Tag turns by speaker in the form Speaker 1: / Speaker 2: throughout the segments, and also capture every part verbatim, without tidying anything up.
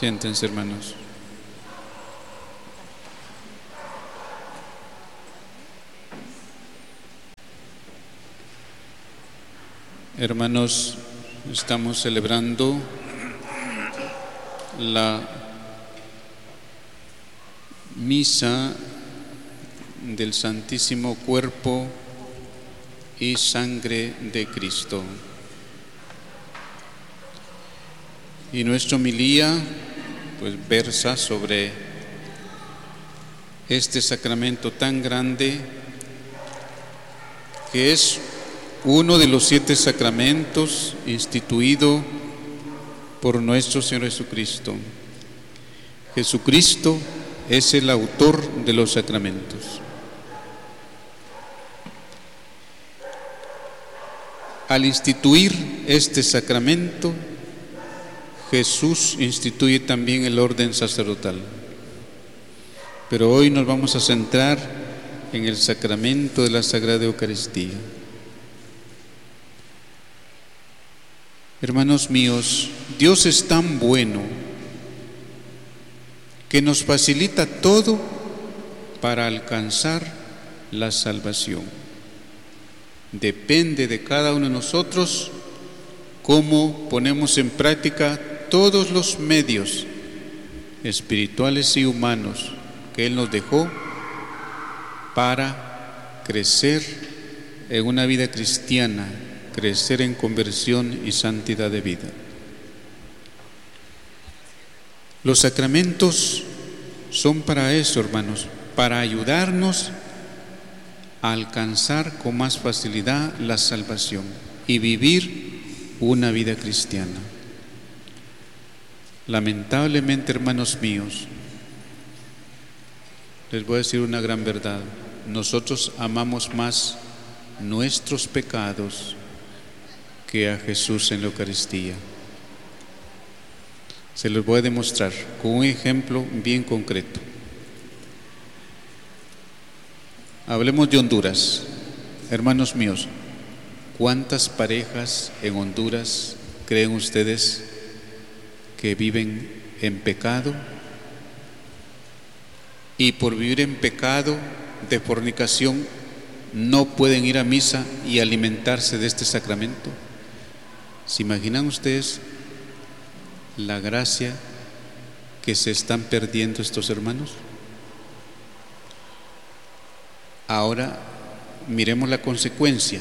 Speaker 1: Siéntense, hermanos. Hermanos, estamos celebrando la misa del Santísimo Cuerpo y Sangre de Cristo. Y nuestra homilía pues versa sobre este sacramento tan grande que es uno de los siete sacramentos instituido por nuestro Señor Jesucristo. Jesucristo es el autor de los sacramentos. Al instituir este sacramento, Jesús instituye también el orden sacerdotal. Pero hoy nos vamos a centrar en el sacramento de la Sagrada Eucaristía. Hermanos míos, Dios es tan bueno que nos facilita todo para alcanzar la salvación. Depende de cada uno de nosotros cómo ponemos en práctica todos los medios espirituales y humanos que Él nos dejó para crecer en una vida cristiana, crecer en conversión y santidad de vida. Los sacramentos son para eso, hermanos, para ayudarnos a alcanzar con más facilidad la salvación y vivir una vida cristiana. Lamentablemente, hermanos míos, les voy a decir una gran verdad: nosotros amamos más nuestros pecados que a Jesús en la Eucaristía. Se los voy a demostrar con un ejemplo bien concreto. Hablemos de Honduras. Hermanos míos, ¿cuántas parejas en Honduras creen ustedes que viven en pecado? Y por vivir en pecado de fornicación no pueden ir a misa y alimentarse de este sacramento. ¿Se imaginan ustedes la gracia que se están perdiendo estos hermanos? Ahora miremos la consecuencia.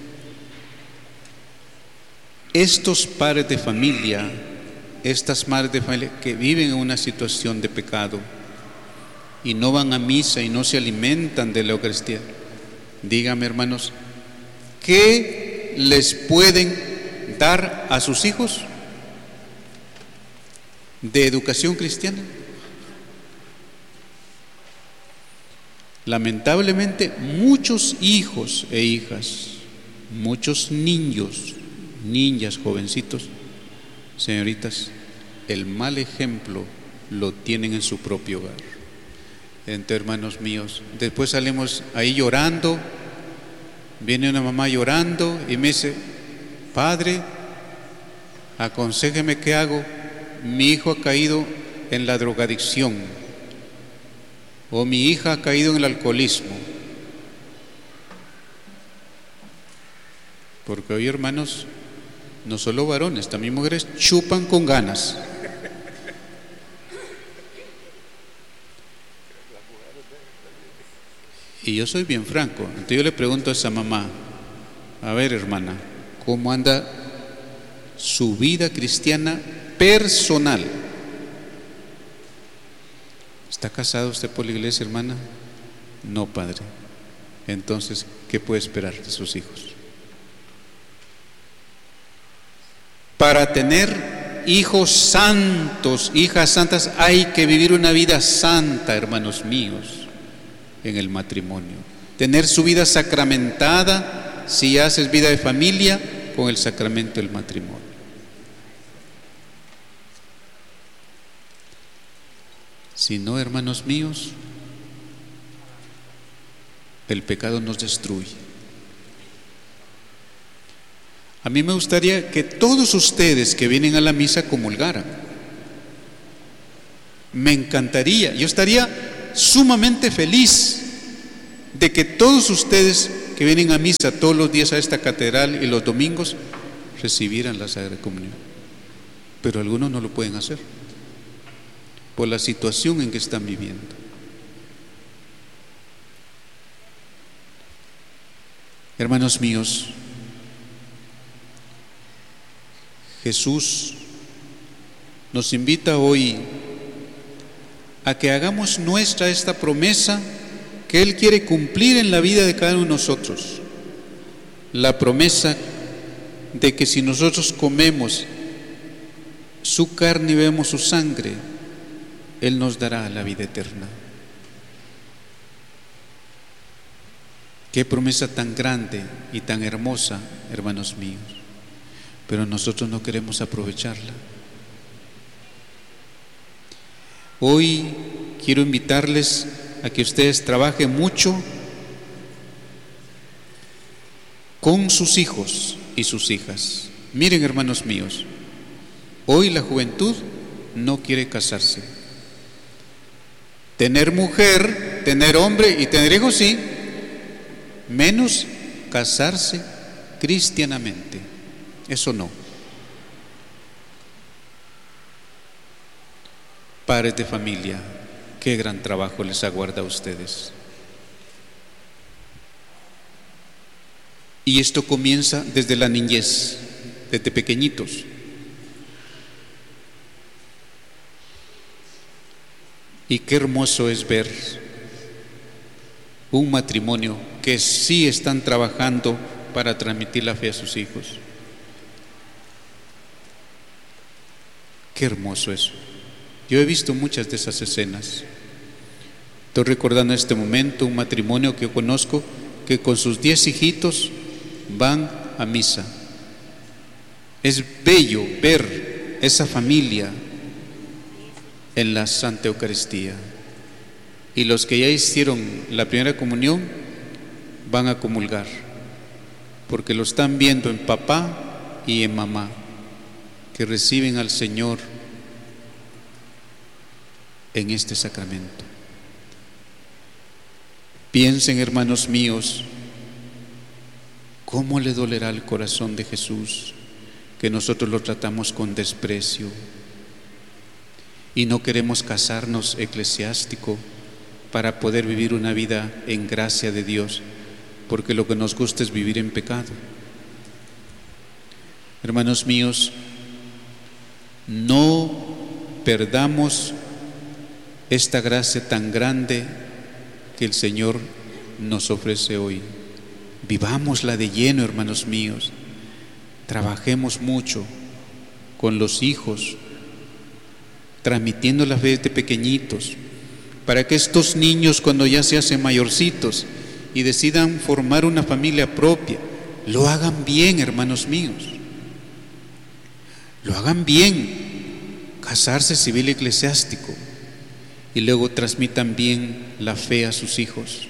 Speaker 1: Estos padres de familia, estas madres de familia que viven en una situación de pecado y no van a misa y no se alimentan de la Eucaristía, díganme, hermanos, ¿qué les pueden dar a sus hijos de educación cristiana? Lamentablemente, muchos hijos e hijas, muchos niños, niñas, jovencitos, señoritas, el mal ejemplo lo tienen en su propio hogar. Entonces, hermanos míos, después salimos ahí llorando, viene una mamá llorando y me dice: padre, aconséjeme qué hago, mi hijo ha caído en la drogadicción o mi hija ha caído en el alcoholismo. Porque hoy, hermanos, no solo varones, también mujeres chupan con ganas. Y yo soy bien franco. Entonces yo le pregunto a esa mamá: a ver, hermana, ¿cómo anda su vida cristiana personal? ¿Está casado usted por la iglesia, hermana? No, padre. Entonces, ¿qué puede esperar de sus hijos? Para tener hijos santos, hijas santas, hay que vivir una vida santa, hermanos míos, en el matrimonio. Tener su vida sacramentada, si haces vida de familia, con el sacramento del matrimonio. Si no, hermanos míos, el pecado nos destruye. A mí me gustaría que todos ustedes que vienen a la misa comulgaran. Me encantaría, yo estaría sumamente feliz de que todos ustedes que vienen a misa todos los días a esta catedral y los domingos recibieran la Sagrada Comunión. Pero algunos no lo pueden hacer por la situación en que están viviendo. Hermanos míos, Jesús nos invita hoy a que hagamos nuestra esta promesa que Él quiere cumplir en la vida de cada uno de nosotros. La promesa de que si nosotros comemos su carne y bebemos su sangre, Él nos dará la vida eterna. Qué promesa tan grande y tan hermosa, hermanos míos, pero nosotros no queremos aprovecharla. Hoy quiero invitarles a que ustedes trabajen mucho con sus hijos y sus hijas. Miren, hermanos míos, hoy la juventud no quiere casarse. Tener mujer, tener hombre y tener hijos sí, menos casarse cristianamente. Eso no. Padres de familia, qué gran trabajo les aguarda a ustedes. Y esto comienza desde la niñez, desde pequeñitos. Y qué hermoso es ver un matrimonio que sí están trabajando para transmitir la fe a sus hijos. Qué hermoso eso. Yo he visto muchas de esas escenas. Estoy recordando en este momento un matrimonio que yo conozco que con sus diez hijitos van a misa. Es bello ver esa familia en la Santa Eucaristía. Y los que ya hicieron la primera comunión van a comulgar, porque lo están viendo en papá y en mamá, que reciben al Señor en este sacramento. Piensen, hermanos míos, cómo le dolerá el corazón de Jesús que nosotros lo tratamos con desprecio y no queremos casarnos eclesiástico para poder vivir una vida en gracia de Dios, porque lo que nos gusta es vivir en pecado. Hermanos míos, no perdamos esta gracia tan grande que el Señor nos ofrece hoy. Vivámosla de lleno, hermanos míos. Trabajemos mucho con los hijos, transmitiendo la fe de pequeñitos, para que estos niños, cuando ya se hacen mayorcitos y decidan formar una familia propia, lo hagan bien, hermanos míos. Lo hagan bien, casarse civil eclesiástico, y luego transmitan bien la fe a sus hijos.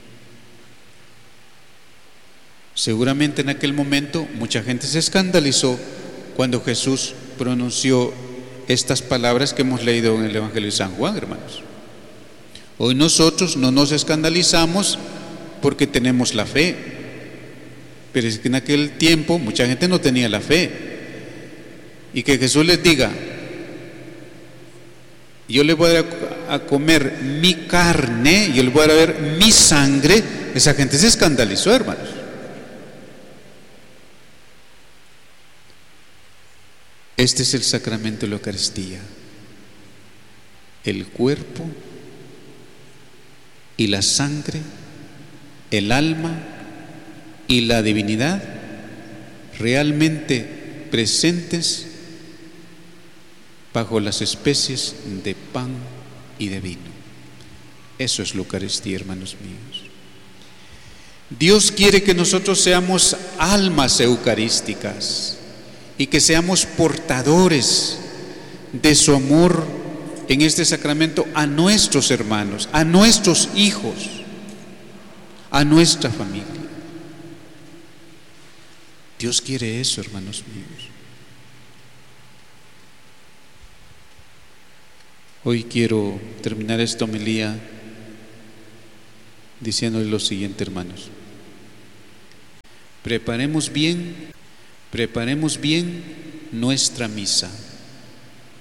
Speaker 1: Seguramente en aquel momento mucha gente se escandalizó cuando Jesús pronunció estas palabras que hemos leído en el Evangelio de San Juan, hermanos. Hoy nosotros no nos escandalizamos porque tenemos la fe, pero es que en aquel tiempo mucha gente no tenía la fe. Y que Jesús les diga: yo les voy a dar a comer mi carne, yo les voy a dar a ver mi sangre, esa gente se escandalizó, hermanos. Este es el sacramento de la Eucaristía, el cuerpo y la sangre, el alma y la divinidad realmente presentes bajo las especies de pan y de vino. Eso es la Eucaristía, hermanos míos. Dios quiere que nosotros seamos almas eucarísticas y que seamos portadores de su amor en este sacramento a nuestros hermanos, a nuestros hijos, a nuestra familia. Dios quiere eso, hermanos míos. Hoy quiero terminar esta homilía diciéndoles lo siguiente, hermanos. Preparemos bien, preparemos bien nuestra misa.